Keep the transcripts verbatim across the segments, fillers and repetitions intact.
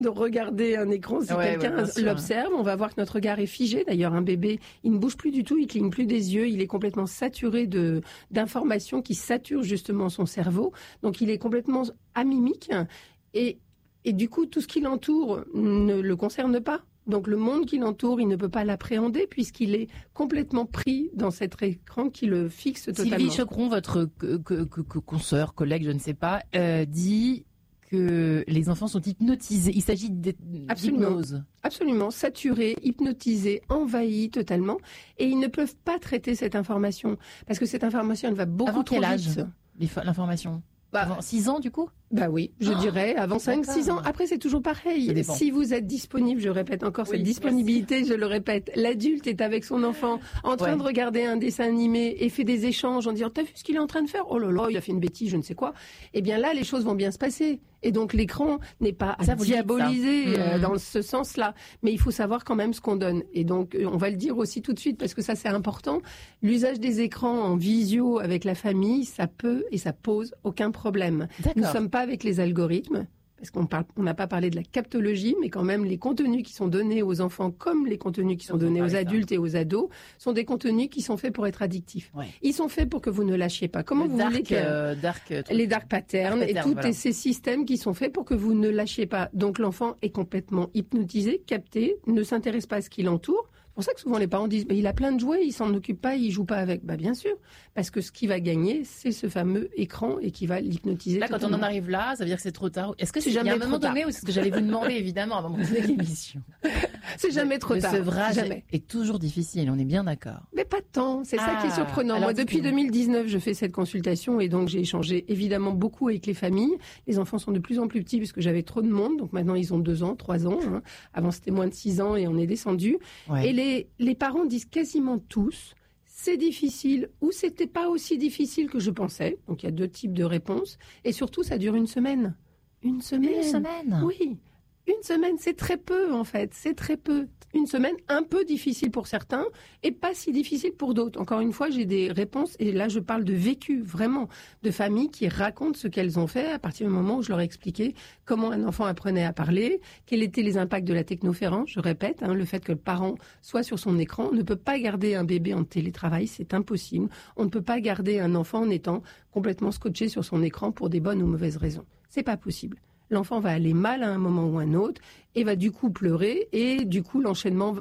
de regarder un écran si ouais, quelqu'un ouais, l'observe. On va voir que notre regard est figé. D'ailleurs, un bébé, il ne bouge plus du tout, il cligne plus des yeux, il est complètement saturé de d'informations qui saturent justement son cerveau. Donc, il est complètement amimique et et du coup, tout ce qui l'entoure ne le concerne pas. Donc, le monde qui l'entoure, il ne peut pas l'appréhender puisqu'il est complètement pris dans cet écran qui le fixe totalement. Sylvie Chocron, votre que, que, que, que consoeur, collègue, je ne sais pas, euh, dit que les enfants sont hypnotisés. Il s'agit d'hypnose. Absolument, saturés, hypnotisés, envahis totalement. Et ils ne peuvent pas traiter cette information. Parce que cette information, elle va beaucoup Avant trop quel vite. âge, l'information bah, Avant six ans, du coup? Bah oui, je oh, dirais avant cinq six ans. Après, c'est toujours pareil. Si vous êtes disponible, je répète encore oui, cette disponibilité, merci. Je le répète, l'adulte est avec son enfant en train ouais. de regarder un dessin animé et fait des échanges en disant « T'as vu ce qu'il est en train de faire ? Oh là là, il a fait une bêtise, je ne sais quoi. » Eh bien là, les choses vont bien se passer. Et donc, l'écran n'est pas à diaboliser euh, mmh. dans ce sens-là. Mais il faut savoir quand même ce qu'on donne. Et donc, on va le dire aussi tout de suite parce que ça, c'est important. L'usage des écrans en visio avec la famille, ça peut et ça pose aucun problème. Nous ne sommes pas avec les algorithmes, parce qu'on parle, on n'a pas parlé de la captologie, mais quand même les contenus qui sont donnés aux enfants, comme les contenus qui sont Donc donnés aux adultes ça. Et aux ados, sont des contenus qui sont faits pour être addictifs. Ouais. Ils sont faits pour que vous ne lâchiez pas. Comment le vous dark, voulez que euh, dark, les dark patterns dark pattern, et tous voilà. ces systèmes qui sont faits pour que vous ne lâchiez pas. Donc l'enfant est complètement hypnotisé, capté, ne s'intéresse pas à ce qui l'entoure. C'est pour ça que souvent les parents disent bah, il a plein de jouets, il s'en occupe pas, il joue pas avec. Bah bien sûr, parce que ce qui va gagner, c'est ce fameux écran et qui va l'hypnotiser. Là, totalement. quand on en arrive là, ça veut dire que c'est trop tard. Est-ce que c'est jamais il y a un moment trop donné où c'est ce que j'allais vous demander évidemment avant de commencer l'émission. C'est jamais trop le tard. Le sevrage jamais. est toujours difficile, on est bien d'accord. Mais pas tant, c'est ah, ça qui est surprenant. Moi, depuis deux mille dix-neuf, je fais cette consultation et donc j'ai échangé évidemment beaucoup avec les familles. Les enfants sont de plus en plus petits puisque j'avais trop de monde, donc maintenant ils ont deux ans, trois ans. Hein. Avant c'était moins de six ans et on est descendu. Ouais. Et les les parents disent quasiment tous, c'est difficile ou c'était pas aussi difficile que je pensais. Donc il y a deux types de réponses et surtout ça dure une semaine. Une semaine. Une semaine. Oui. Une semaine, c'est très peu en fait, c'est très peu. Une semaine un peu difficile pour certains et pas si difficile pour d'autres. Encore une fois, j'ai des réponses et là je parle de vécu, vraiment, de familles qui racontent ce qu'elles ont fait à partir du moment où je leur ai expliqué comment un enfant apprenait à parler, quels étaient les impacts de la technoférence, je répète, hein, le fait que le parent soit sur son écran. On ne peut pas garder un bébé en télétravail, c'est impossible. On ne peut pas garder un enfant en étant complètement scotché sur son écran pour des bonnes ou mauvaises raisons. C'est pas possible. L'enfant va aller mal à un moment ou un autre et va du coup pleurer et du coup l'enchaînement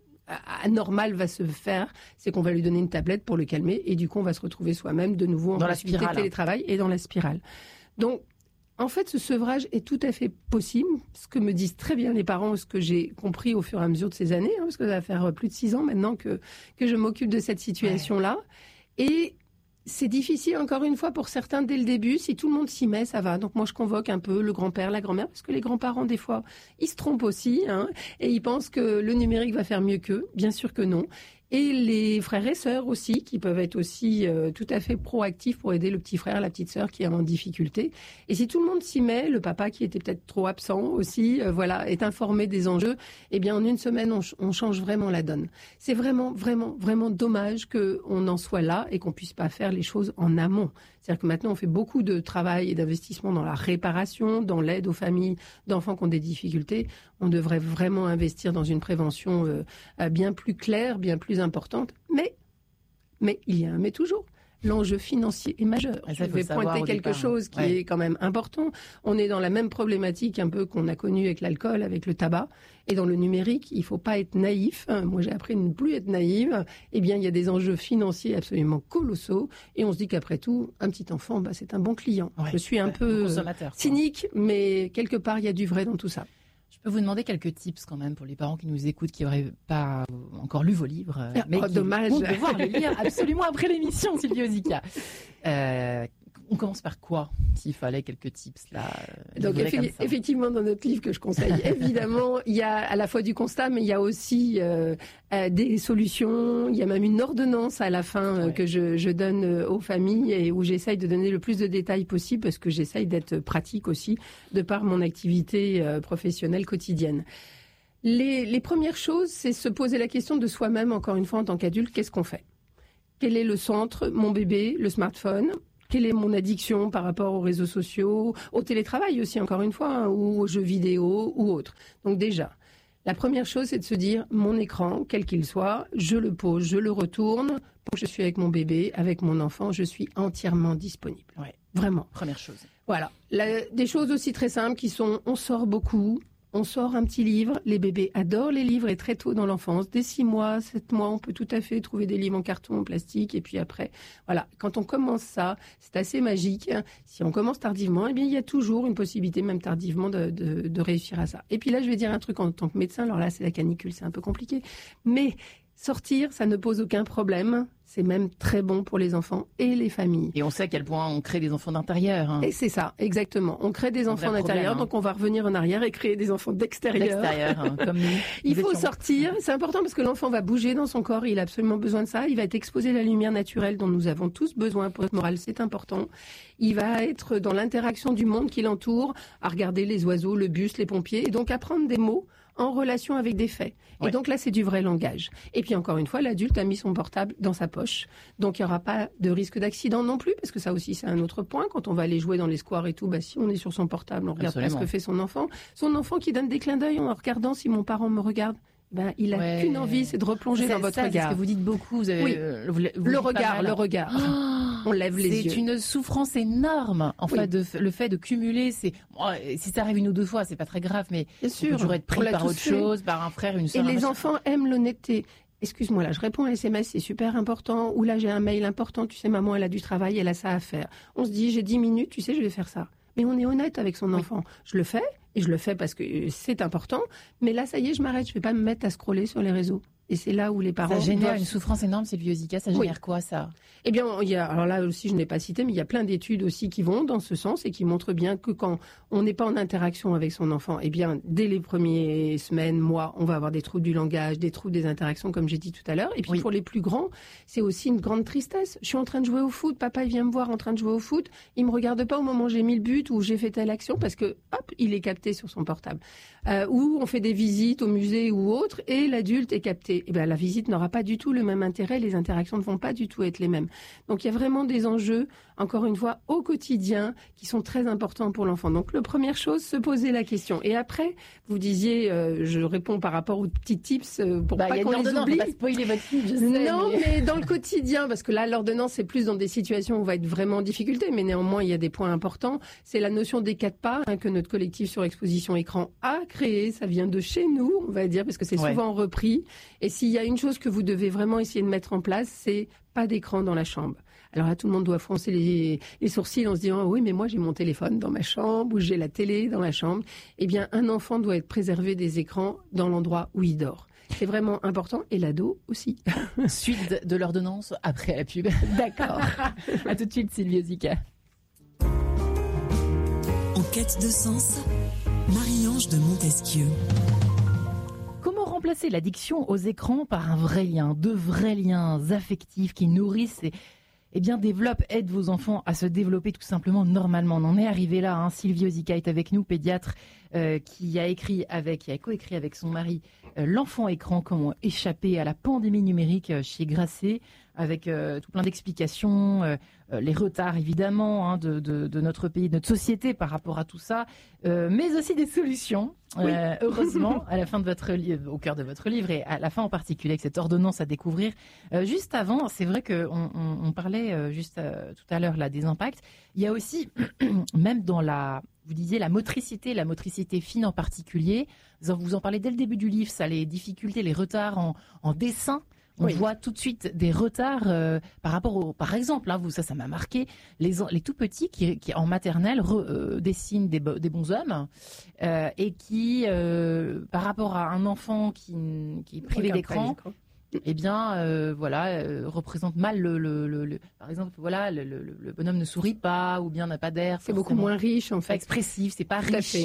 anormal va se faire, c'est qu'on va lui donner une tablette pour le calmer et du coup on va se retrouver soi-même de nouveau en dans possibilité la spirale, de télétravail et dans la spirale. Donc en fait ce sevrage est tout à fait possible, ce que me disent très bien les parents, ce que j'ai compris au fur et à mesure de ces années, hein, parce que ça va faire plus de six ans maintenant que, que je m'occupe de cette situation-là. Ouais. Et c'est difficile, encore une fois, pour certains dès le début. Si tout le monde s'y met, ça va. Donc moi, je convoque un peu le grand-père, la grand-mère, parce que les grands-parents, des fois, ils se trompent aussi, hein, et ils pensent que le numérique va faire mieux qu'eux. Bien sûr que non. Et les frères et sœurs aussi, qui peuvent être aussi euh, tout à fait proactifs pour aider le petit frère, la petite sœur qui est en difficulté. Et si tout le monde s'y met, le papa qui était peut-être trop absent aussi, euh, voilà, est informé des enjeux, eh bien en une semaine, on, ch- on change vraiment la donne. C'est vraiment, vraiment, vraiment dommage qu'on en soit là et qu'on puisse pas faire les choses en amont. C'est-à-dire que maintenant, on fait beaucoup de travail et d'investissement dans la réparation, dans l'aide aux familles d'enfants qui ont des difficultés. On devrait vraiment investir dans une prévention euh, bien plus claire, bien plus importante. Mais, mais il y a un mais toujours. L'enjeu financier est majeur. Ça, je vais pointer quelque départ, chose qui ouais. est quand même important. On est dans la même problématique un peu qu'on a connue avec l'alcool, avec le tabac. Et dans le numérique, il ne faut pas être naïf. Moi, j'ai appris à ne plus être naïve. Eh bien, il y a des enjeux financiers absolument colossaux. Et on se dit qu'après tout, un petit enfant, bah, c'est un bon client. Ouais, je suis un peu cynique, mais quelque part, il y a du vrai dans tout ça. Je peux vous demander quelques tips quand même pour les parents qui nous écoutent, qui n'auraient pas encore lu vos livres, mais oh, qui dommage. vont pouvoir les lire absolument après l'émission, Sylvie Osica. Euh, on commence par quoi, s'il fallait quelques tips là? Donc effe- effectivement, dans notre livre que je conseille, évidemment, il y a à la fois du constat, mais il y a aussi euh, euh, des solutions. Il y a même une ordonnance à la fin euh, ouais. que je, je donne euh, aux familles et où j'essaye de donner le plus de détails possible parce que j'essaye d'être pratique aussi de par mon activité euh, professionnelle quotidienne. Les, les premières choses, c'est se poser la question de soi-même, encore une fois, en tant qu'adulte, qu'est-ce qu'on fait? Quel est le centre? Mon bébé, le smartphone? quelle est mon addiction par rapport aux réseaux sociaux, au télétravail aussi, encore une fois, hein, ou aux jeux vidéo ou autres. Donc déjà, la première chose, c'est de se dire, mon écran, quel qu'il soit, je le pose, je le retourne. Quand je suis avec mon bébé, avec mon enfant, je suis entièrement disponible. Ouais. Vraiment. Première chose. Voilà. La, des choses aussi très simples qui sont, on sort beaucoup. On sort un petit livre, les bébés adorent les livres et très tôt dans l'enfance, dès six mois, sept mois, on peut tout à fait trouver des livres en carton, en plastique et puis après, voilà. Quand on commence ça, c'est assez magique. Si on commence tardivement, eh bien il y a toujours une possibilité, même tardivement, de, de, de réussir à ça. Et puis là, je vais dire un truc en tant que médecin, alors là c'est la canicule, c'est un peu compliqué, mais sortir, ça ne pose aucun problème. C'est même très bon pour les enfants et les familles. Et on sait à quel point on crée des enfants d'intérieur. Hein. Et c'est ça, exactement. On crée des enfants d'intérieur, hein. Donc on va revenir en arrière et créer des enfants d'extérieur. D'extérieur, hein, comme nous. Il faut sortir, c'est important parce que l'enfant va bouger dans son corps, il a absolument besoin de ça. Il va être exposé à la lumière naturelle dont nous avons tous besoin pour être moral, c'est important. Il va être dans l'interaction du monde qui l'entoure, à regarder les oiseaux, le bus, les pompiers, et donc apprendre des mots en relation avec des faits. Et ouais. Donc là, c'est du vrai langage. Et puis encore une fois, l'adulte a mis son portable dans sa poche. Donc il n'y aura pas de risque d'accident non plus, parce que ça aussi, c'est un autre point. Quand on va aller jouer dans les squares et tout, bah, si on est sur son portable, on regarde Absolument. Pas ce que fait son enfant. Son enfant qui donne des clins d'œil en regardant si mon parent me regarde. Ben, il n'a ouais. qu'une envie, c'est de replonger c'est dans votre ça, regard. C'est ce que vous dites beaucoup. Vous avez, oui. euh, vous, vous le regard, le regard. Oh, on lève les yeux. C'est une souffrance énorme. En oui. fait, de, le fait de cumuler, c'est bon, si ça arrive une ou deux fois, c'est pas très grave, mais Bien sûr, on peut toujours être pris par autre fait. chose, par un frère, une sœur. Et les enfants aiment l'honnêteté. Excuse-moi, là, je réponds à S M S, c'est super important. Ou là, j'ai un mail important. Tu sais, maman, elle a du travail, elle a ça à faire. On se dit, j'ai dix minutes, tu sais, je vais faire ça. Mais on est honnête avec son enfant. Oui. Je le fais, et je le fais parce que c'est important. Mais là, ça y est, je m'arrête. Je ne vais pas me mettre à scroller sur les réseaux. Et c'est là où les parents... Ça génère doivent... une souffrance énorme, Sylvie Ozika. Ça génère oui. quoi, ça? Eh bien, il y a, alors là aussi, je n'ai pas cité, mais il y a plein d'études aussi qui vont dans ce sens et qui montrent bien que quand on n'est pas en interaction avec son enfant, eh bien, dès les premières semaines, mois, on va avoir des troubles du langage, des troubles des interactions, comme j'ai dit tout à l'heure. Et puis, oui. pour les plus grands, c'est aussi une grande tristesse. Je suis en train de jouer au foot, papa, il vient me voir en train de jouer au foot. Il me regarde pas au moment où j'ai mis le but ou j'ai fait telle action parce que, hop, il est capté sur son portable. Euh, ou on fait des visites au musée ou autre et l'adulte est capté. Eh bien, la visite n'aura pas du tout le même intérêt, les interactions ne vont pas du tout être les mêmes. Donc il y a vraiment des enjeux, encore une fois, au quotidien, qui sont très importants pour l'enfant. Donc la première chose, se poser la question. Et après, vous disiez, euh, je réponds par rapport aux petits tips euh, pour bah, pas qu'on les oublie. Pas spoiler votre film, je sais, non, mais... mais dans le quotidien, parce que là, l'ordonnance, c'est plus dans des situations où on va être vraiment en difficulté, mais néanmoins, il y a des points importants. C'est la notion des quatre pas hein, que notre collectif sur exposition écran a créé. Ça vient de chez nous, on va dire, parce que c'est ouais. souvent repris. Et s'il y a une chose que vous devez vraiment essayer de mettre en place, c'est pas d'écran dans la chambre. Alors là, tout le monde doit froncer les, les sourcils en se disant « Oui, mais moi, j'ai mon téléphone dans ma chambre ou j'ai la télé dans la chambre. » Eh bien, un enfant doit être préservé des écrans dans l'endroit où il dort. C'est vraiment important et l'ado aussi. Suite de l'ordonnance après la pub. D'accord. À tout de suite, Sylvie Ozika. En quête de sens, Marie-Ange de Montesquieu. Comment remplacer l'addiction aux écrans par un vrai lien, de vrais liens affectifs qui nourrissent et eh bien, développent, aident vos enfants à se développer tout simplement normalement. On en est arrivé là. Hein. Sylvie Ozika est avec nous, pédiatre, euh, qui a écrit avec, qui a coécrit avec son mari euh, L'enfant écran, comment échapper à la pandémie numérique euh, chez Grasset, avec euh, tout plein d'explications, euh, euh, les retards évidemment hein, de, de, de notre pays, de notre société par rapport à tout ça, euh, mais aussi des solutions. Oui. Euh, heureusement, à la fin de votre livre, au cœur de votre livre et à la fin en particulier avec cette ordonnance à découvrir. Euh, juste avant, c'est vrai qu'on on, on parlait euh, juste euh, tout à l'heure là des impacts. Il y a aussi, même dans la, vous disiez la motricité, la motricité fine en particulier. Vous en parlez dès le début du livre, ça les difficultés, les retards en, en dessin. On oui. voit tout de suite des retards euh, par rapport au, par exemple, hein, vous, ça, ça m'a marqué, les, les tout petits qui, qui en maternelle re, euh, dessinent des, des bons hommes euh, et qui, euh, par rapport à un enfant qui, qui est privé d'écran, eh bien, euh, voilà, euh, représente mal le, le, le, le, par exemple, voilà, le, le, le bonhomme ne sourit pas ou bien n'a pas d'air. C'est beaucoup moins riche, en fait. Pas expressif, c'est pas tout riche. À fait.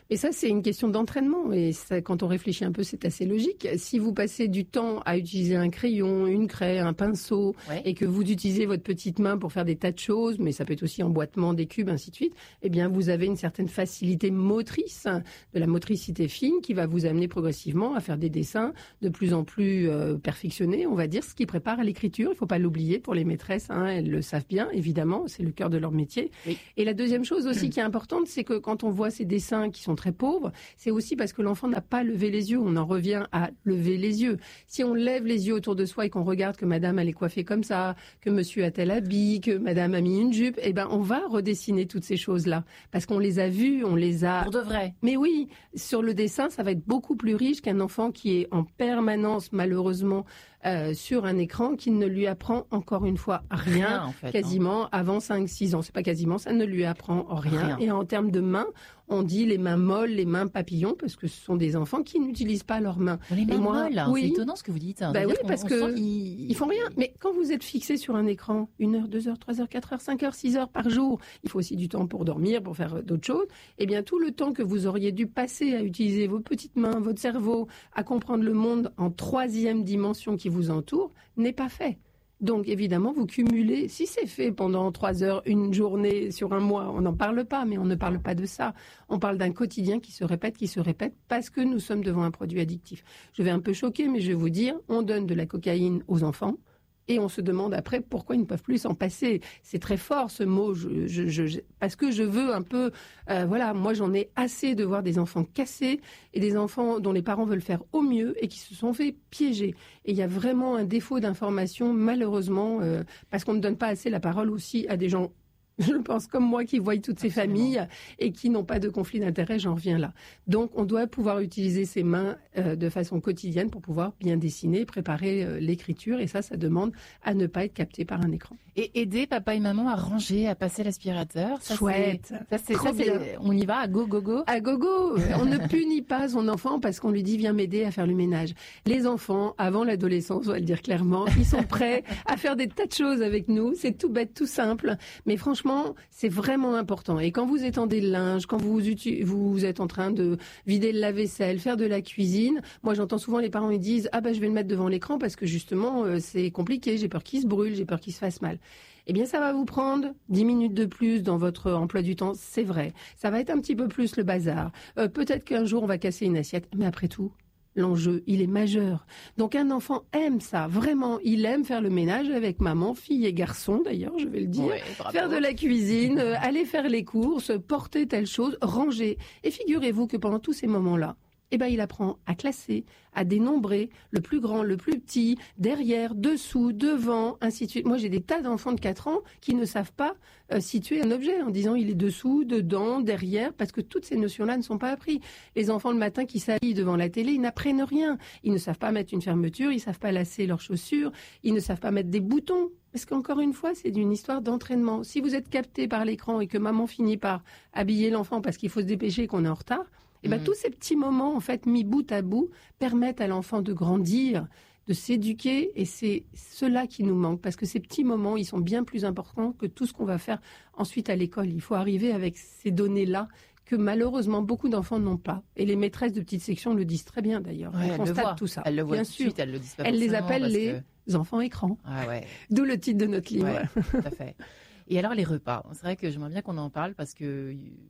Et ça, c'est une question d'entraînement. Et ça, quand on réfléchit un peu, c'est assez logique. Si vous passez du temps à utiliser un crayon, une craie, un pinceau, ouais. et que vous utilisez votre petite main pour faire des tas de choses, mais ça peut être aussi emboîtement des cubes, ainsi de suite, eh bien, vous avez une certaine facilité motrice, de la motricité fine, qui va vous amener progressivement à faire des dessins de plus en plus euh, perfectionnés, on va dire, ce qui prépare à l'écriture. Il ne faut pas l'oublier pour les maîtresses, hein, elles le savent bien, évidemment, c'est le cœur de leur métier. Oui. Et la deuxième chose aussi qui est importante, c'est que quand on voit ces dessins qui sont très pauvres, c'est aussi parce que l'enfant n'a pas levé les yeux. On en revient à lever les yeux. Si on lève les yeux autour de soi et qu'on regarde que madame elle est coiffée comme ça, que monsieur a tel habit, que madame a mis une jupe, eh ben on va redessiner toutes ces choses-là parce qu'on les a vues, on les a... Pour de vrai. Mais oui, sur le dessin, ça va être beaucoup plus riche qu'un enfant qui est en permanence, malheureusement, Euh, sur un écran qui ne lui apprend encore une fois rien, rien en fait, quasiment hein. avant cinq six ans. C'est pas quasiment, ça ne lui apprend rien. rien. Et en termes de mains, on dit les mains molles, les mains papillons, parce que ce sont des enfants qui n'utilisent pas leurs mains. Les mains moi, molles, oui. C'est étonnant ce que vous dites. Hein. Bah oui, parce on, que on ils... ils font rien. Mais quand vous êtes fixé sur un écran, une heure, deux heures, trois heures, quatre heures, cinq heures, six heures par jour, il faut aussi du temps pour dormir, pour faire d'autres choses. Eh bien, tout le temps que vous auriez dû passer à utiliser vos petites mains, votre cerveau, à comprendre le monde en troisième dimension qui vous entoure, n'est pas fait. Donc, évidemment, vous cumulez, si c'est fait pendant trois heures, une journée, sur un mois, on n'en parle pas, mais on ne parle pas de ça. On parle d'un quotidien qui se répète, qui se répète, parce que nous sommes devant un produit addictif. Je vais un peu choquer, mais je vais vous dire, on donne de la cocaïne aux enfants, et on se demande après pourquoi ils ne peuvent plus s'en passer. C'est très fort ce mot, je, je, je, parce que je veux un peu... Euh, voilà, moi j'en ai assez de voir des enfants cassés et des enfants dont les parents veulent faire au mieux et qui se sont fait piéger. Et il y a vraiment un défaut d'information, malheureusement, euh, parce qu'on ne donne pas assez la parole aussi à des gens... Je pense comme moi qui voient toutes ces Absolument. familles et qui n'ont pas de conflit d'intérêt, j'en reviens là. Donc on doit pouvoir utiliser ses mains euh, de façon quotidienne pour pouvoir bien dessiner, préparer euh, l'écriture et ça, ça demande à ne pas être capté par un écran. Et aider papa et maman à ranger, à passer l'aspirateur. Ça, Chouette. C'est, ça, c'est, ça, c'est, on y va à go, go, go. À go, go. On ne punit pas son enfant parce qu'on lui dit viens m'aider à faire le ménage. Les enfants, avant l'adolescence, on va le dire clairement, ils sont prêts à faire des tas de choses avec nous. C'est tout bête, tout simple. Mais franchement, c'est vraiment important. Et quand vous étendez le linge, quand vous, vous êtes en train de vider le lave-vaisselle, faire de la cuisine, moi j'entends souvent les parents ils disent « Ah ben je vais le mettre devant l'écran parce que justement euh, c'est compliqué, j'ai peur qu'il se brûle, j'ai peur qu'il se fasse mal. » Eh bien, ça va vous prendre dix minutes de plus dans votre emploi du temps, c'est vrai. Ça va être un petit peu plus le bazar. Euh, peut-être qu'un jour on va casser une assiette, mais après tout, l'enjeu, il est majeur. Donc un enfant aime ça, vraiment. Il aime faire le ménage avec maman, fille et garçon d'ailleurs, je vais le dire. Ouais, faire de la cuisine, euh, aller faire les courses, porter telle chose, ranger. Et figurez-vous que pendant tous ces moments-là, eh ben, il apprend à classer, à dénombrer, le plus grand, le plus petit, derrière, dessous, devant, ainsi de suite. Moi, j'ai des tas d'enfants de quatre ans qui ne savent pas euh, situer un objet en disant il est dessous, dedans, derrière, parce que toutes ces notions-là ne sont pas apprises. Les enfants, le matin, qui s'habillent devant la télé, ils n'apprennent rien. Ils ne savent pas mettre une fermeture, ils ne savent pas lasser leurs chaussures, ils ne savent pas mettre des boutons. Parce qu'encore une fois, c'est une histoire d'entraînement. Si vous êtes capté par l'écran et que maman finit par habiller l'enfant parce qu'il faut se dépêcher et qu'on est en retard, et ben, mmh. tous ces petits moments, en fait, mis bout à bout, permettent à l'enfant de grandir, de s'éduquer, et c'est cela qui nous manque, parce que ces petits moments, ils sont bien plus importants que tout ce qu'on va faire ensuite à l'école. Il faut arriver avec ces données-là que malheureusement beaucoup d'enfants n'ont pas. Et les maîtresses de petites sections le disent très bien d'ailleurs. Ouais, elles constatent tout ça. Elles le voient bien tout de sûr. suite, elles le disent pas Elles les appellent les que... enfants écrans. Ah ouais. D'où le titre de notre livre. Ouais, tout à fait. Et alors les repas, c'est vrai que j'aimerais bien qu'on en parle parce que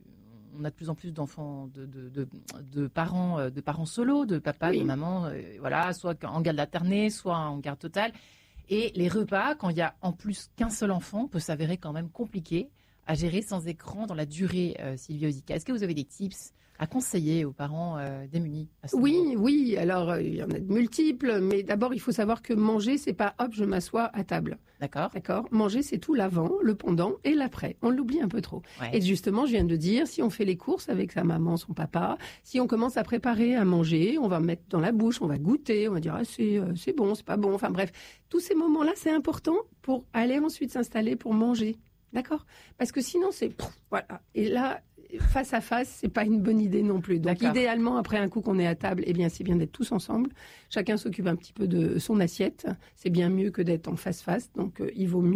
on a de plus en plus d'enfants, de, de, de, de parents, de parents solos, de papa, oui. de maman, euh, voilà, soit en garde alternée, soit en garde totale. Et les repas, quand il y a en plus qu'un seul enfant, peut s'avérer quand même compliqué à gérer sans écran dans la durée, euh, Sylvie Ozika. Est-ce que vous avez des tips à conseiller aux parents euh, démunis à ce Oui, moment? oui. Alors, euh, il y en a de multiples, mais d'abord, il faut savoir que manger, c'est pas hop, je m'assois à table. D'accord. D'accord. Manger, c'est tout l'avant, le pendant et l'après. On l'oublie un peu trop. Ouais. Et justement, je viens de dire, si on fait les courses avec sa maman, son papa, si on commence à préparer à manger, on va mettre dans la bouche, on va goûter, on va dire ah c'est euh, c'est bon, c'est pas bon. Enfin bref, tous ces moments-là, c'est important pour aller ensuite s'installer pour manger. D'accord. Parce que sinon, c'est voilà. Et là. Face à face, c'est pas une bonne idée non plus. Donc, D'accord. idéalement, après un coup qu'on est à table, eh bien, c'est bien d'être tous ensemble. Chacun s'occupe un petit peu de son assiette. C'est bien mieux que d'être en face-face. Donc, euh, il vaut mieux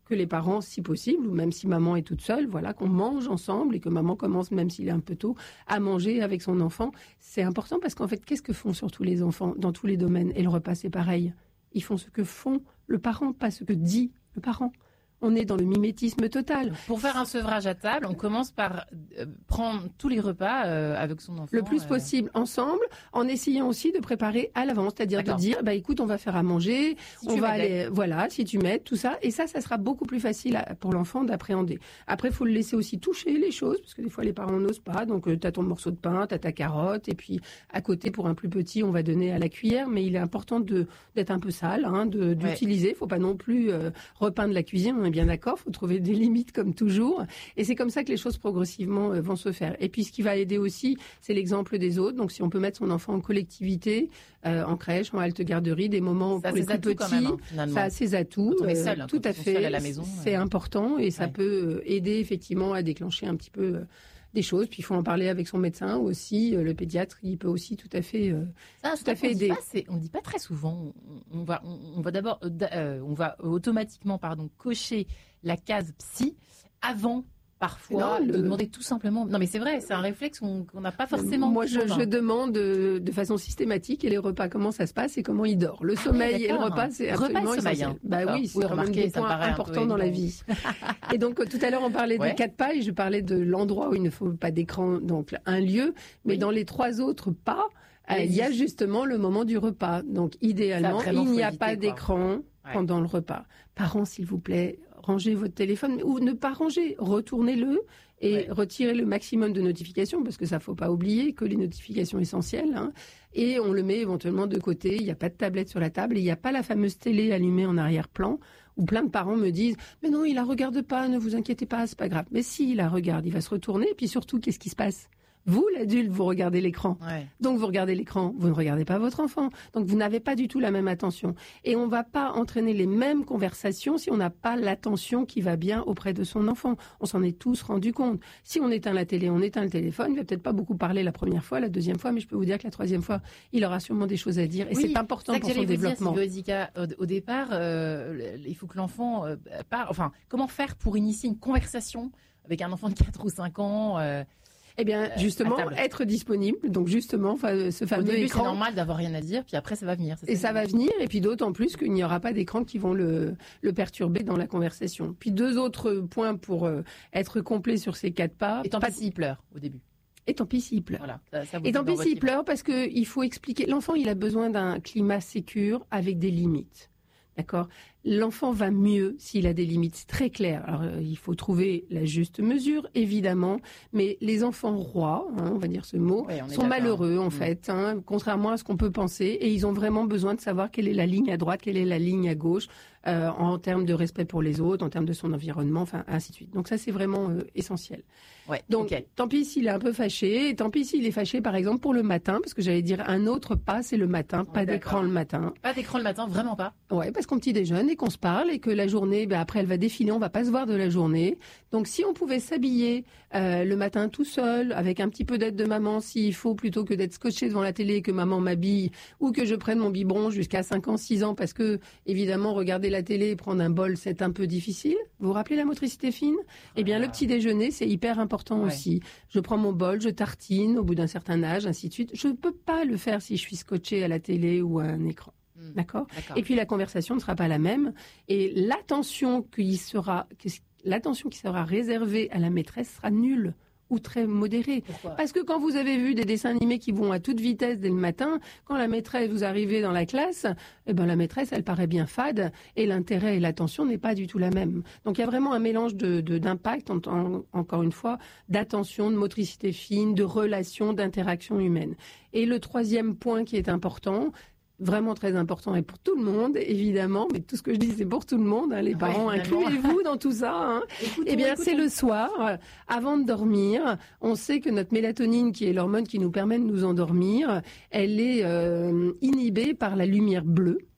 que les parents, si possible, ou même si maman est toute seule, voilà, qu'on mange ensemble et que maman commence, même s'il est un peu tôt, à manger avec son enfant. C'est important parce qu'en fait, qu'est-ce que font surtout les enfants dans tous les domaines? Et le repas, c'est pareil. Ils font ce que font le parent, pas ce que dit le parent. On est dans le mimétisme total. Pour faire un sevrage à table, on commence par euh, prendre tous les repas euh, avec son enfant. Le plus euh... possible ensemble, en essayant aussi de préparer à l'avance, c'est-à-dire D'accord. de dire, bah écoute, on va faire à manger, si on va aller, voilà, si tu m'aides, tout ça, et ça, ça sera beaucoup plus facile à, pour l'enfant d'appréhender. Après, il faut le laisser aussi toucher les choses, parce que des fois les parents n'osent pas, donc euh, t'as ton morceau de pain, t'as ta carotte, et puis à côté, pour un plus petit, on va donner à la cuillère, mais il est important de d'être un peu sale, hein, de, d'utiliser. Ouais. Faut pas non plus euh, repeindre la cuisine, on est bien d'accord. Faut trouver des limites comme toujours. Et c'est comme ça que les choses progressivement euh, vont se faire. Et puis ce qui va aider aussi, c'est l'exemple des autres. Donc si on peut mettre son enfant en collectivité, euh, en crèche, en halte garderie, des moments ça pour les plus petits, même, hein, ça a ses atouts. Euh, seul, hein, tout à fait. À la maison, c'est euh... important et ça ouais. peut aider effectivement à déclencher un petit peu euh, des choses. Puis il faut en parler avec son médecin aussi. Euh, le pédiatre, il peut aussi tout à fait, euh, ça, tout à fait aider. On ne dit pas très souvent. On, on va, on, on va d'abord, euh, on va automatiquement, pardon, cocher la case psy avant parfois non, le... de demander tout simplement. Non mais c'est vrai, c'est un réflexe qu'on n'a pas forcément. Moi je, je demande de, de façon systématique et les repas comment ça se passe et comment il dort. Le sommeil ah, oui, et le repas c'est absolument repas essentiel. Hein. Bah oui, c'est oui, quand même des points importants dans la vie. Et donc tout à l'heure on parlait ouais. des quatre pas et je parlais de l'endroit où il ne faut pas d'écran, donc un lieu, mais oui. dans les trois autres pas, euh, il y a justement le moment du repas. Donc idéalement il n'y a éviter, pas quoi. d'écran ouais. pendant le repas. Parents s'il vous plaît, rangez votre téléphone ou ne pas ranger, retournez-le et ouais. retirez le maximum de notifications parce que ça faut pas oublier que les notifications essentielles hein, et on le met éventuellement de côté, il n'y a pas de tablette sur la table, il n'y a pas la fameuse télé allumée en arrière-plan où plein de parents me disent mais non, il la regarde pas, ne vous inquiétez pas, c'est pas grave. Mais si il la regarde, il va se retourner et puis surtout qu'est-ce qui se passe ? Vous, l'adulte, vous regardez l'écran. Ouais. Donc, vous regardez l'écran, vous ne regardez pas votre enfant. Donc, vous n'avez pas du tout la même attention. Et on ne va pas entraîner les mêmes conversations si on n'a pas l'attention qui va bien auprès de son enfant. On s'en est tous rendu compte. Si on éteint la télé, on éteint le téléphone, il ne va peut-être pas beaucoup parler la première fois, la deuxième fois, mais je peux vous dire que la troisième fois, il aura sûrement des choses à dire. Et oui, c'est important c'est pour son développement. Vous Zika, au, au départ, euh, il faut que l'enfant euh, parle. Enfin, comment faire pour initier une conversation avec un enfant de quatre ou cinq ans euh, Eh bien, justement, être disponible. Donc, justement, ce fameux Au début, écran. c'est normal d'avoir rien à dire, puis après, ça va venir. Et ça, ça va venir, et puis d'autant plus qu'il n'y aura pas d'écran qui vont le, le perturber dans la conversation. Puis deux autres points pour euh, être complet sur ces quatre pas. Et tant pis s'il pleure au début. Et tant pis s'il pleure. Voilà, ça, ça et tant pis s'il pleure parce qu'il faut expliquer. L'enfant, il a besoin d'un climat sécure avec des limites. D'accord ? L'enfant va mieux s'il a des limites, c'est très clair. Alors, euh, il faut trouver la juste mesure, évidemment, mais les enfants rois, hein, on va dire ce mot, oui, sont malheureux, en mmh. fait, hein, contrairement à ce qu'on peut penser, et ils ont vraiment besoin de savoir quelle est la ligne à droite, quelle est la ligne à gauche, euh, en termes de respect pour les autres, en termes de son environnement, enfin, ainsi de suite. Donc ça, c'est vraiment euh, essentiel. Ouais, Donc, okay. tant pis s'il est un peu fâché, et tant pis s'il est fâché, par exemple, pour le matin, parce que j'allais dire un autre pas, c'est le matin, pas ouais, d'écran le matin. Pas d'écran le matin, vraiment pas. Ouais, parce qu'on petit déjeune et qu'on se parle et que la journée, ben après, elle va défiler, on va pas se voir de la journée. Donc, si on pouvait s'habiller euh, le matin tout seul, avec un petit peu d'aide de maman, s'il faut, plutôt que d'être scotché devant la télé et que maman m'habille, ou que je prenne mon biberon jusqu'à cinq ans, six ans, parce que, évidemment, regarder la télé et prendre un bol, c'est un peu difficile. Vous vous rappelez la motricité fine ? Eh bien, le petit déjeuner, c'est hyper important ouais. aussi. Je prends mon bol, je tartine au bout d'un certain âge, ainsi de suite. Je ne peux pas le faire si je suis scotché à la télé ou à un écran. Mmh, d'accord ? d'accord. Et puis la conversation ne sera pas la même. Et l'attention qui sera, l'attention qui sera réservée à la maîtresse sera nulle ou très modérée. Pourquoi ? Parce que quand vous avez vu des dessins animés qui vont à toute vitesse dès le matin, quand la maîtresse, vous arrivez dans la classe, eh ben la maîtresse, elle paraît bien fade et l'intérêt et l'attention n'est pas du tout la même. Donc il y a vraiment un mélange de, de, d'impact, en, en, encore une fois, d'attention, de motricité fine, de relations, d'interaction humaine. Et le troisième point qui est important, vraiment très important et pour tout le monde, évidemment, mais tout ce que je dis, c'est pour tout le monde, hein, les ouais, parents, incluez-vous dans tout ça. Hein. Écoutons, eh bien, écoutons. C'est le soir, euh, avant de dormir. On sait que notre mélatonine, qui est l'hormone qui nous permet de nous endormir, elle est euh, inhibée par la lumière bleue.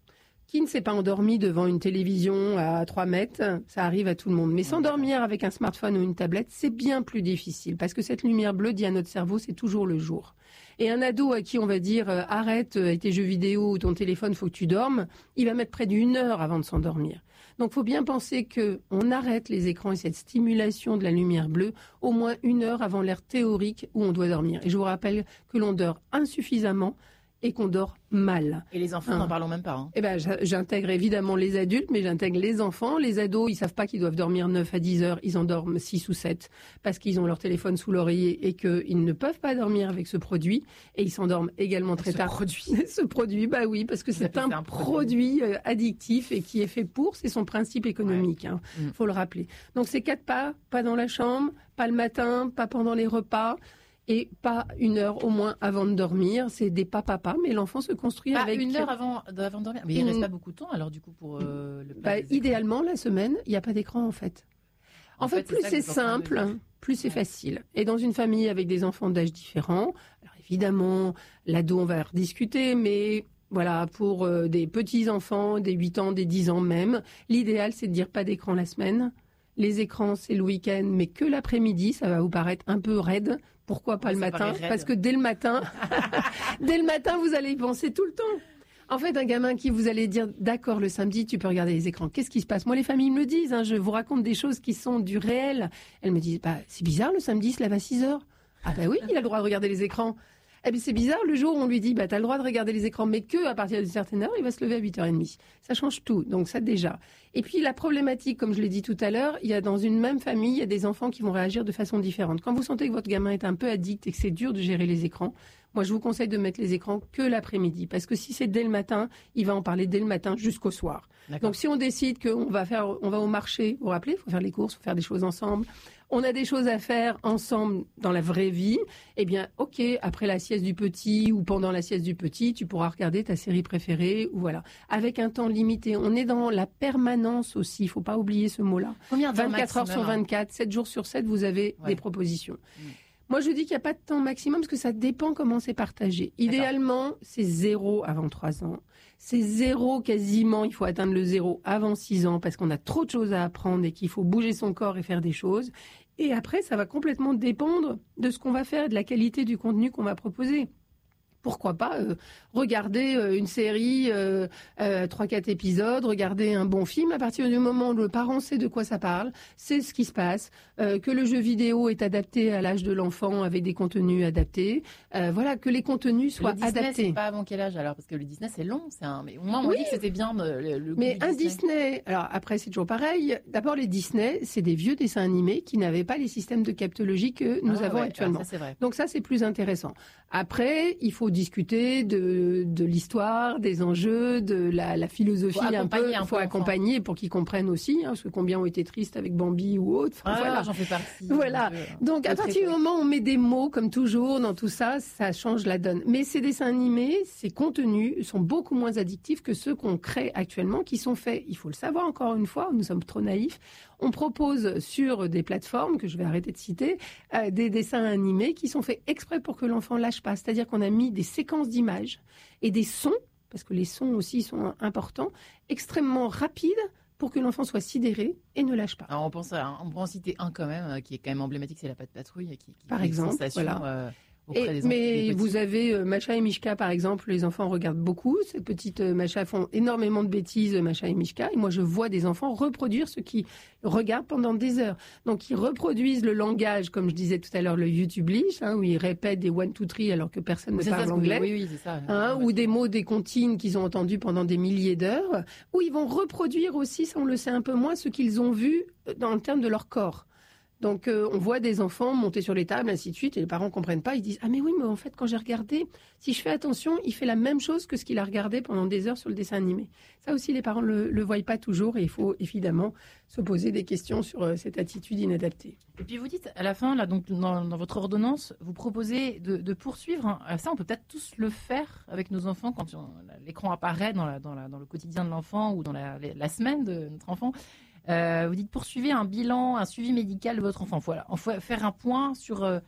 Qui ne s'est pas endormi devant une télévision à trois mètres? Ça arrive à tout le monde. Mais s'endormir avec un smartphone ou une tablette, c'est bien plus difficile parce que cette lumière bleue dit à notre cerveau, c'est toujours le jour. Et un ado à qui on va dire euh, arrête avec tes jeux vidéo ou ton téléphone, faut que tu dormes, il va mettre près d'une heure avant de s'endormir. Donc, faut bien penser que on arrête les écrans et cette stimulation de la lumière bleue au moins une heure avant l'heure théorique où on doit dormir. Et je vous rappelle que l'on dort insuffisamment et qu'on dort mal. Et les enfants, hein. n'en parlons même pas. Hein. Eh ben, j'intègre évidemment les adultes, mais j'intègre les enfants. Les ados, ils savent pas qu'ils doivent dormir neuf à dix heures, ils en dorment six ou sept parce qu'ils ont leur téléphone sous l'oreiller et qu'ils ne peuvent pas dormir avec ce produit. Et ils s'endorment également très ce tard. Produit. ce produit, bah oui, parce que c'est un, un produit, produit addictif et qui est fait pour, c'est son principe économique, ouais. hein, mmh. faut le rappeler. Donc c'est quatre pas, pas dans la chambre, pas le matin, pas pendant les repas. Et pas une heure au moins avant de dormir. C'est des pas papas, mais l'enfant se construit pas avec... une heure avant, avant de dormir. Mais il ne reste pas beaucoup de temps, alors, du coup, pour euh, le bah, idéalement, la semaine, il n'y a pas d'écran, en fait. En, en fait, fait, plus c'est simple, plus c'est ouais. facile. Et dans une famille avec des enfants d'âge différents, alors évidemment, l'ado, on va rediscuter, mais... Voilà, pour euh, des petits-enfants, des huit ans, des dix ans même, l'idéal, c'est de dire pas d'écran la semaine. Les écrans, c'est le week-end, mais que l'après-midi, ça va vous paraître un peu raide. Pourquoi pas le matin? Parce que dès le matin, dès le matin, vous allez y penser tout le temps. En fait, un gamin qui vous allez dire, d'accord, le samedi, tu peux regarder les écrans. Qu'est-ce qui se passe? Moi, les familles me le disent, hein, je vous raconte des choses qui sont du réel. Elles me disent, bah, c'est bizarre, le samedi, il se lève à six heures. Ah bah oui, il a le droit de regarder les écrans. Eh bien, c'est bizarre, le jour où on lui dit, bah, t'as le droit de regarder les écrans, mais que à partir d'une certaine heure, il va se lever à huit heures trente. Ça change tout. Donc, ça, déjà. Et puis, la problématique, comme je l'ai dit tout à l'heure, il y a dans une même famille, il y a des enfants qui vont réagir de façon différente. Quand vous sentez que votre gamin est un peu addict et que c'est dur de gérer les écrans, moi, je vous conseille de mettre les écrans que l'après-midi. Parce que si c'est dès le matin, il va en parler dès le matin jusqu'au soir. Donc, si on décide qu'on va faire, on va au marché, vous vous rappelez, il faut faire les courses, il faut faire des choses ensemble. On a des choses à faire ensemble dans la vraie vie. Eh bien, ok, après la sieste du petit ou pendant la sieste du petit, tu pourras regarder ta série préférée ou voilà. Avec un temps limité. On est dans la permanence aussi. Il faut pas oublier ce mot-là. Combien de temps vingt-quatre heures sur vingt-quatre, sept jours sur sept, vous avez ouais. des propositions. Mmh. Moi, je dis qu'il n'y a pas de temps maximum parce que ça dépend comment c'est partagé. Idéalement, c'est zéro avant trois ans. C'est zéro quasiment, il faut atteindre le zéro avant six ans parce qu'on a trop de choses à apprendre et qu'il faut bouger son corps et faire des choses. Et après, ça va complètement dépendre de ce qu'on va faire et de la qualité du contenu qu'on va proposer. Pourquoi pas euh, regarder euh, une série, euh, euh, trois, quatre épisodes, regarder un bon film. À partir du moment où le parent sait de quoi ça parle, sait ce qui se passe, euh, que le jeu vidéo est adapté à l'âge de l'enfant avec des contenus adaptés. Euh, voilà, que les contenus soient le Disney, adaptés. C'est pas avant quel âge alors? Parce que le Disney, c'est long. C'est un... Mais moi, on m'a oui. dit que c'était bien le, le Mais un Disney. Disney, alors après, c'est toujours pareil. D'abord, les Disney, c'est des vieux dessins animés qui n'avaient pas les systèmes de captologie que nous ah, avons ouais. actuellement. Alors, ça, c'est vrai. Donc ça, c'est plus intéressant. Après, il faut discuter de, de l'histoire, des enjeux, de la, la philosophie un peu. Il faut accompagner pour qu'ils comprennent aussi, hein, parce que combien ont été tristes avec Bambi ou autre. Enfin, ah, voilà, j'en fais partie. Voilà. Donc à partir du moment où on met des mots, comme toujours, dans tout ça, ça change la donne. Mais ces dessins animés, ces contenus sont beaucoup moins addictifs que ceux qu'on crée actuellement, qui sont faits, il faut le savoir encore une fois, nous sommes trop naïfs. On propose sur des plateformes, que je vais arrêter de citer, euh, des dessins animés qui sont faits exprès pour que l'enfant lâche pas. C'est-à-dire qu'on a mis des séquences d'images et des sons, parce que les sons aussi sont importants, extrêmement rapides pour que l'enfant soit sidéré et ne lâche pas. Alors on, pense à, on peut en citer un quand même, euh, qui est quand même emblématique, c'est la Patte Patrouille. Qui, qui Par exemple, voilà. Euh, Et, mais vous avez euh, Macha et Mishka, par exemple, les enfants regardent beaucoup. Ces petites euh, Macha font énormément de bêtises, Macha et Mishka. Et moi, je vois des enfants reproduire ce qu'ils regardent pendant des heures. Donc, ils reproduisent le langage, comme je disais tout à l'heure, le YouTublish, hein, où ils répètent des one, two, three alors que personne ne parle ça, anglais. Oui, oui, c'est ça. Hein, ou des mots, des comptines qu'ils ont entendus pendant des milliers d'heures. Où ils vont reproduire aussi, ça on le sait un peu moins, ce qu'ils ont vu dans le terme de leur corps. Donc, euh, on voit des enfants monter sur les tables, ainsi de suite, et les parents ne comprennent pas. Ils disent « Ah mais oui, mais en fait, quand j'ai regardé, si je fais attention, il fait la même chose que ce qu'il a regardé pendant des heures sur le dessin animé. » Ça aussi, les parents ne le, le voient pas toujours, et il faut évidemment se poser des questions sur euh, cette attitude inadaptée. Et puis vous dites, à la fin, là, donc, dans, dans votre ordonnance, vous proposez de, de poursuivre. Hein. Ça, on peut peut-être tous le faire avec nos enfants quand on, l'écran apparaît dans, la, dans, la, dans le quotidien de l'enfant ou dans la, la semaine de notre enfant. Euh, vous dites poursuivez un bilan, un suivi médical de votre enfant. Voilà, on faut faire un point sur euh,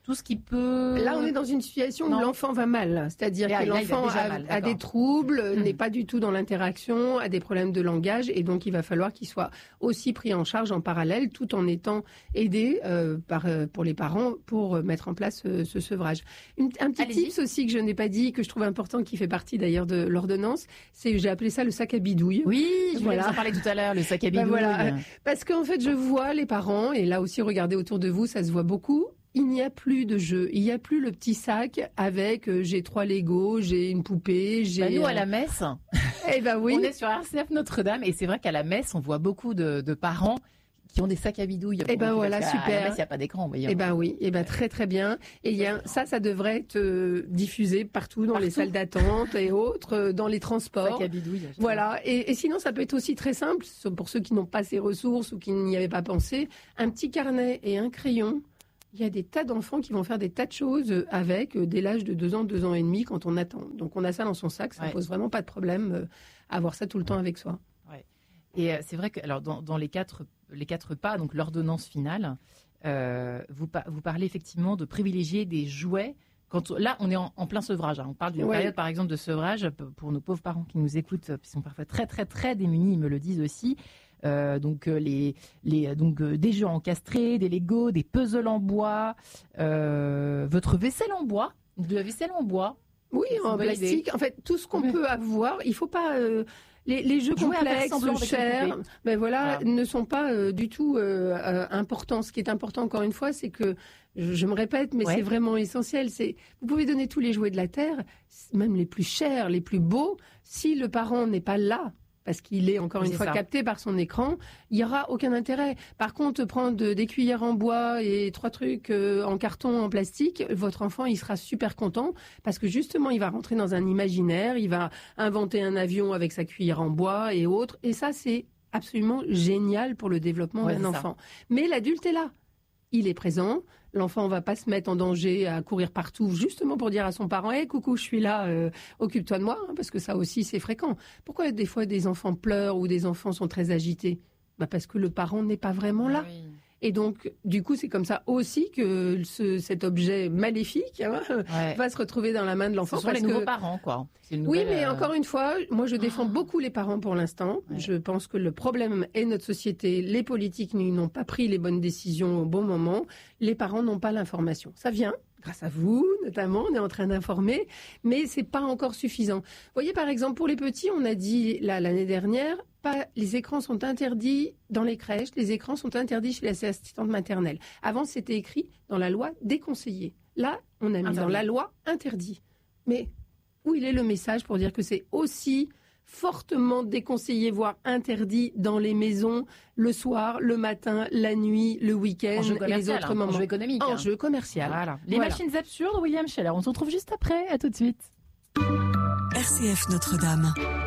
tout ce qui peut... Là, on est dans une situation non. où l'enfant va mal. C'est-à-dire là, que là, l'enfant a, a, mal, a des troubles, mmh. n'est pas du tout dans l'interaction, a des problèmes de langage. Et donc, il va falloir qu'il soit aussi pris en charge en parallèle, tout en étant aidé euh, par, euh, pour les parents pour euh, mettre en place euh, ce sevrage. Une, un petit Allez-y. tips aussi que je n'ai pas dit, que je trouve important, qui fait partie d'ailleurs de l'ordonnance, c'est, j'ai appelé ça le sac à bidouille. Oui, je voulais voilà. vous en parler tout à l'heure, le sac à bidouille. Ben voilà. Parce qu'en fait, je vois les parents, et là aussi, regardez autour de vous, ça se voit beaucoup. Il n'y a plus de jeu. Il n'y a plus le petit sac avec euh, j'ai trois Legos, j'ai une poupée, j'ai. Bah nous, euh... à la messe, eh ben oui. on est sur R C F Notre-Dame et c'est vrai qu'à la messe, on voit beaucoup de, de parents qui ont des sacs à bidouille. Eh ben bon, voilà, super. À la messe, il n'y a pas d'écran, voyez. Eh ben oui, eh ben très très bien. Et il y a ça, ça devrait être euh, diffusé partout dans Partout. les salles d'attente et autres, euh, dans les transports. Sac à bidouille. Voilà. Et, et sinon, ça peut être aussi très simple pour ceux qui n'ont pas ces ressources ou qui n'y avaient pas pensé. Un petit carnet et un crayon. Il y a des tas d'enfants qui vont faire des tas de choses avec dès l'âge de deux ans, deux ans et demi quand on attend. Donc on a ça dans son sac, ça ne ouais. pose vraiment pas de problème euh, avoir ça tout le temps avec soi. Ouais. Et euh, c'est vrai que alors dans, dans les quatre les quatre pas, donc l'ordonnance finale, euh, vous vous parlez effectivement de privilégier des jouets. Quand on, là, on est en, en plein sevrage. Hein. On parle d'une ouais. période, par exemple, de sevrage pour nos pauvres parents qui nous écoutent, qui sont parfois très très très démunis, ils me le disent aussi. Euh, donc euh, les, les donc euh, des jeux encastrés, des Legos, des puzzles en bois, euh, votre vaisselle en bois, de la vaisselle en bois. Oui, en plastique. En fait, tout ce qu'on ouais. peut avoir, il faut pas. Euh, les, les jeux Jouer complexes, chers, ben voilà, voilà, ne sont pas euh, du tout euh, euh, importants. Ce qui est important, encore une fois, c'est que je, je me répète, mais ouais. c'est vraiment essentiel. C'est vous pouvez donner tous les jouets de la terre, même les plus chers, les plus beaux, si le parent n'est pas là. Parce qu'il est encore une c'est fois ça. capté par son écran, il n'y aura aucun intérêt. Par contre, prendre des cuillères en bois et trois trucs en carton, en plastique, votre enfant, il sera super content parce que justement, il va rentrer dans un imaginaire, il va inventer un avion avec sa cuillère en bois et autres. Et ça, c'est absolument génial pour le développement ouais, d'un enfant. Ça. Mais l'adulte est là. Il est présent. L'enfant ne va pas se mettre en danger à courir partout justement pour dire à son parent hey, « coucou, je suis là, euh, occupe-toi de moi hein, », parce que ça aussi, c'est fréquent. Pourquoi des fois des enfants pleurent ou des enfants sont très agités ? Bah parce que le parent n'est pas vraiment là. Oui. Et donc, du coup, c'est comme ça aussi que ce, cet objet maléfique hein, ouais. va se retrouver dans la main de l'enfant. Ce sont parce les que... nouveaux parents, quoi. C'est une nouvelle, oui, mais euh... encore une fois, moi, je défends oh. beaucoup les parents pour l'instant. Ouais. Je pense que le problème est notre société. Les politiques n'ont pas pris les bonnes décisions au bon moment. Les parents n'ont pas l'information. Ça vient. Grâce à vous, notamment, on est en train d'informer, mais c'est pas encore suffisant. Vous voyez, par exemple, pour les petits, on a dit là, l'année dernière, pas, les écrans sont interdits dans les crèches, les écrans sont interdits chez les assistantes maternelles. Avant, c'était écrit dans la loi déconseillé. Là, on a mis interdit. Dans la loi interdit. Mais où il est le message pour dire que c'est aussi fortement déconseillé, voire interdit dans les maisons le soir, le matin, la nuit, le week-end et les autres hein, moments. En jeu économique. En hein. jeu commercial. Voilà. Les voilà. machines absurdes, William Scheller. On se retrouve juste après. À tout de suite. R C F Notre-Dame.